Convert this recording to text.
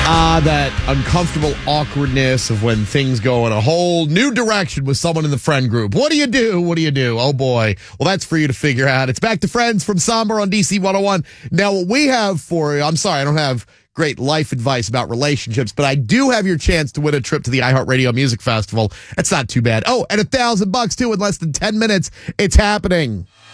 That uncomfortable awkwardness of when things go in a whole new direction with someone in the friend group. What do you do? What do you do? Oh, boy. Well, that's for you to figure out. It's Back to Friends from Somber on DC 101. Now, what we have for you, I'm sorry, I don't have great life advice about relationships, but I do have your chance to win a trip to the iHeartRadio Music Festival. That's not too bad. Oh, and $1,000 too in less than 10 minutes. It's happening.